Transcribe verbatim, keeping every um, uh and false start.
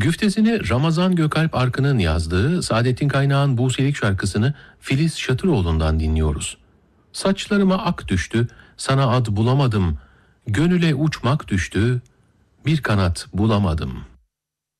Güftesini Ramazan Gökalp Arkın'ın yazdığı Saadettin Kaynağ'ın Buselik şarkısını Filiz Şatıroğlu'ndan dinliyoruz. Saçlarıma ak düştü, sana ad bulamadım, gönüle uçmak düştü, bir kanat bulamadım.